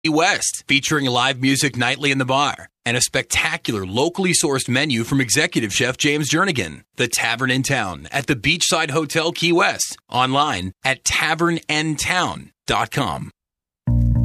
West, featuring live music nightly in the bar and a spectacular locally sourced menu from executive chef James Jernigan. The Tavern in Town at the Beachside Hotel Key West. Online at tavernandtown.com.